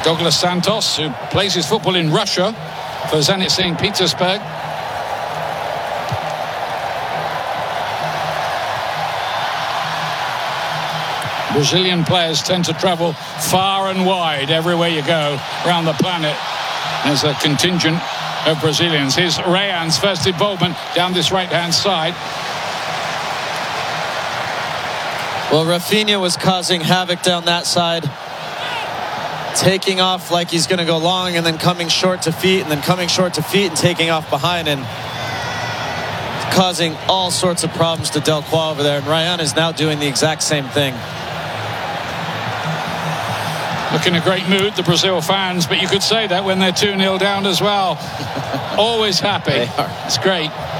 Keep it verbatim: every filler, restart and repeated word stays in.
Douglas Santos, who plays his football in Russia for Zenit Saint Petersburg. Brazilian players tend to travel far and wide everywhere you go around the planet. There's a contingent of Brazilians. Here's Rayan's first involvement down this right-hand side. Well, Rafinha was causing havoc down that side, taking off like he's going to go long and then coming short to feet and then coming short to feet and taking off behind and causing all sorts of problems to Delcroix over there. And Rayan is now doing the exact same thing. Look in a great mood, the Brazil fans, but you could say that when they're two nil down as well. Always happy. They are. It's great.